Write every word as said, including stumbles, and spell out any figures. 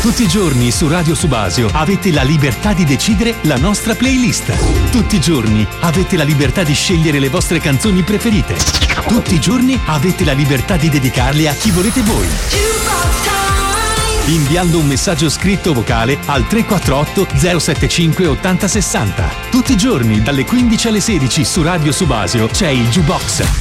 Tutti i giorni su Radio Subasio avete la libertà di decidere la nostra playlist. Tutti i giorni avete la libertà di scegliere le vostre canzoni preferite. Tutti i giorni avete la libertà di dedicarle a chi volete voi. Inviando un messaggio scritto o vocale al tre quattro otto zero sette cinque ottanta sessanta. Tutti i giorni dalle quindici alle sedici su Radio Subasio c'è il Jukebox.